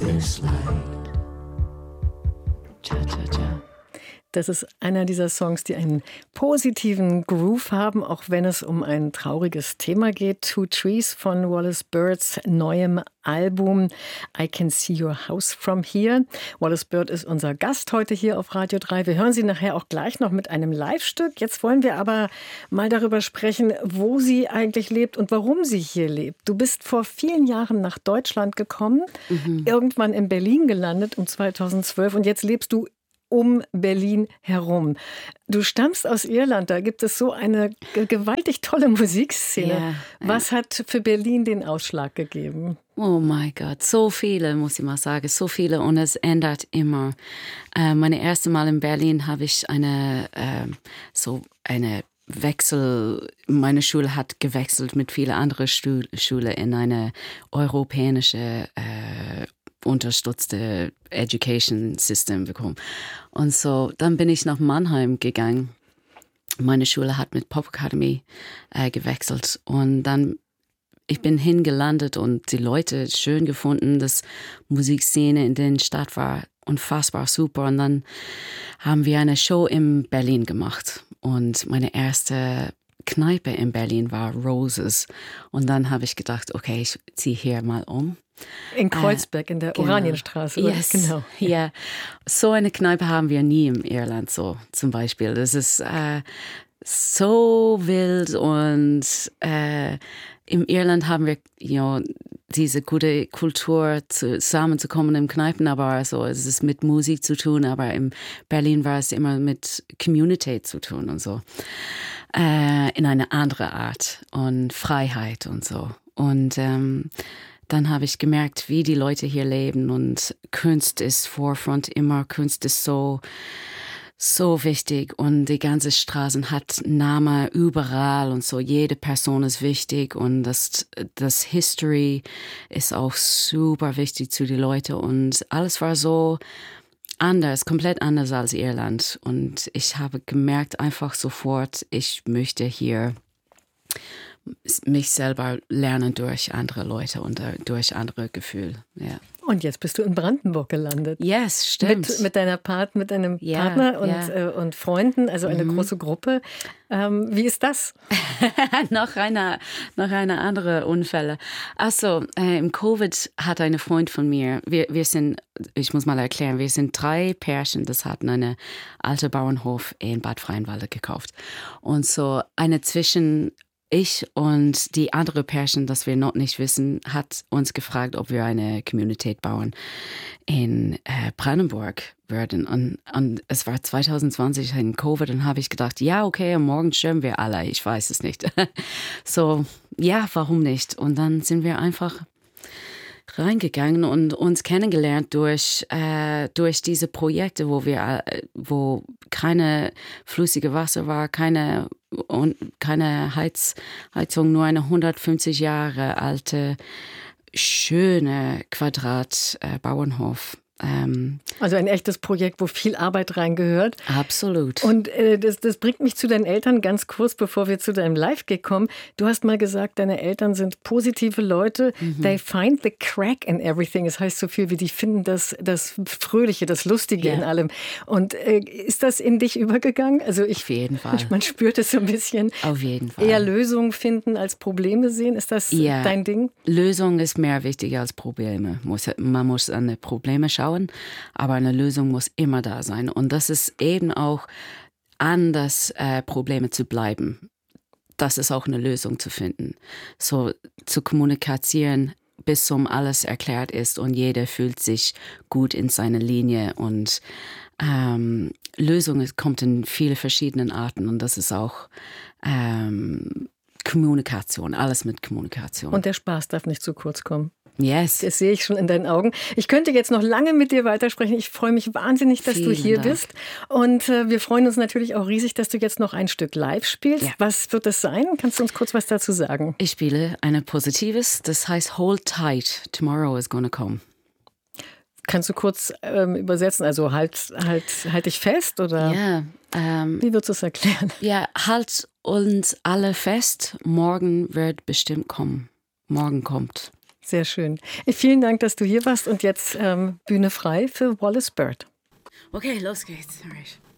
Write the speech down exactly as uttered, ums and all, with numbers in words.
this light. Cha, cha, cha. Das ist einer dieser Songs, die einen positiven Groove haben, auch wenn es um ein trauriges Thema geht. Two Trees von Wallace Birds neuem Album I Can See Your House From Here. Wallace Bird ist unser Gast heute hier auf Radio drei. Wir hören sie nachher auch gleich noch mit einem Live-Stück. Jetzt wollen wir aber mal darüber sprechen, wo sie eigentlich lebt und warum sie hier lebt. Du bist vor vielen Jahren nach Deutschland gekommen, mhm. irgendwann in Berlin gelandet um zweitausendzwölf und jetzt lebst du um Berlin herum. Du stammst aus Irland, da gibt es so eine gewaltig tolle Musikszene. Ja, Was ja. hat für Berlin den Ausschlag gegeben? Oh mein Gott, so viele, muss ich mal sagen, so viele und es ändert immer. Äh, meine erste Mal in Berlin habe ich eine, äh, so eine Wechsel, meine Schule hat gewechselt mit vielen anderen Stu- Schulen in eine europäische äh, unterstützte Education System bekommen. Und so, dann bin ich nach Mannheim gegangen. Meine Schule hat mit Pop Academy äh, gewechselt und dann ich bin hingelandet und die Leute schön gefunden. Das Musikszene in der Stadt war unfassbar super. Und dann haben wir eine Show in Berlin gemacht und meine erste Kneipe in Berlin war Roses. Und dann habe ich gedacht, okay, ich ziehe hier mal um. In Kreuzberg, äh, in der genau. Oranienstraße. Yes. Genau. Ja, so eine Kneipe haben wir nie in Irland, so zum Beispiel. Das ist äh, so wild und äh, in Irland haben wir, you know, diese gute Kultur, zusammenzukommen in Kneipen, aber so, es ist mit Musik zu tun, aber in Berlin war es immer mit Community zu tun und so. Äh, in eine andere Art und Freiheit und so. Und ähm, dann habe ich gemerkt, wie die Leute hier leben und Kunst ist Vorfront immer, Kunst ist so, so wichtig und die ganze Straße hat Namen überall und so, jede Person ist wichtig und das, das History ist auch super wichtig zu den Leuten und alles war so anders, komplett anders als Irland und ich habe gemerkt einfach sofort, ich möchte hier mich selber lernen durch andere Leute und durch andere Gefühle. Ja. Und jetzt bist du in Brandenburg gelandet. Yes, stimmt. Mit, mit deiner Part, mit deinem Ja, Partner und, ja. äh, und Freunden, also eine Mhm. große Gruppe. Ähm, wie ist das? noch eine, noch eine andere Unfälle. Also äh, im Covid hat ein Freund von mir, wir, wir sind, ich muss mal erklären, wir sind drei Pärchen, das hatten einen alten Bauernhof in Bad Freienwalde gekauft. Und so eine zwischen ich und die andere Pärchen, das wir noch nicht wissen, hat uns gefragt, ob wir eine Community bauen in äh, Brandenburg würden. Und, und es war zwanzig zwanzig in Covid und habe ich gedacht, ja, okay, morgen sterben wir alle, ich weiß es nicht. So, ja, warum nicht? Und dann sind wir einfach reingegangen und uns kennengelernt durch, äh, durch diese Projekte, wo wir, äh, wo keine flüssige Wasser war, keine, und keine Heiz, Heizung, nur eine hundertfünfzig Jahre alte, schöne Quadrat äh, Bauernhof. Ähm, Also ein echtes Projekt, wo viel Arbeit reingehört. absolut. Und äh, das, das bringt mich zu deinen Eltern ganz kurz, bevor wir zu deinem Live-Gig kommen. Du hast mal gesagt, deine Eltern sind positive Leute. Mhm. They find the crack in everything. Es heißt so viel wie, die finden das, das Fröhliche, das Lustige Ja. in allem. Und äh, ist das in dich übergegangen? Also ich, Auf jeden Fall. man spürt es so ein bisschen. Auf jeden Fall. Eher Lösungen finden als Probleme sehen. Ist das Ja. dein Ding? Lösung ist mehr wichtig als Probleme. Muss, man muss an die Probleme schauen, aber eine Lösung muss immer da sein. Und das ist eben auch an das äh, Probleme zu bleiben. Das ist auch eine Lösung zu finden. So zu kommunizieren, bis zum alles erklärt ist und jeder fühlt sich gut in seiner Linie. Und ähm, Lösung kommt in viele verschiedenen Arten und das ist auch ähm, Kommunikation, alles mit Kommunikation. Und der Spaß darf nicht zu kurz kommen. Yes. Das sehe ich schon in deinen Augen. Ich könnte jetzt noch lange mit dir weitersprechen. Ich freue mich wahnsinnig, dass Vielen du hier Dank. bist. Und äh, wir freuen uns natürlich auch riesig, dass du jetzt noch ein Stück live spielst. Ja. Was wird das sein? Kannst du uns kurz was dazu sagen? Ich spiele eine Positives, das heißt Hold Tight, Tomorrow is gonna come. Kannst du kurz ähm, übersetzen? Also halt, halt, halt dich fest oder Ja, ähm, wie würdest du es erklären? ja, halt uns alle fest, morgen wird bestimmt kommen. Morgen kommt. Sehr schön. Vielen Dank, dass du hier warst und jetzt ähm, Bühne frei für Wallace Bird. Okay, los geht's. All right.